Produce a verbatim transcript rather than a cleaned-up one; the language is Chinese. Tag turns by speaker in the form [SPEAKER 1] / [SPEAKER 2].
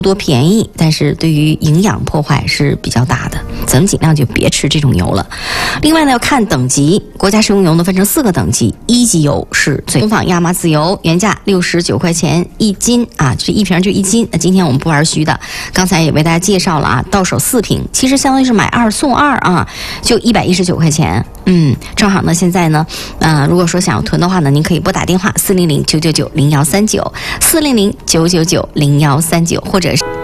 [SPEAKER 1] 多便宜，但是对于营养破坏是比较大的，咱们尽量就别吃这种油了。另外呢，要看等级，国家食用油呢分成四个等级，一级油是最。东方亚麻籽油原价六十九块钱一斤啊，这一瓶就一斤。那今天我们不玩虚的，刚才也为大家介绍了啊，到手四瓶，其实相当于是买二送二啊，就一百一十九块钱。嗯，正好呢，现在呢，呃，如果说想要囤的话呢，您可以拨打电话四零零九九九零幺三九，四零零九九九零幺三九，或者是。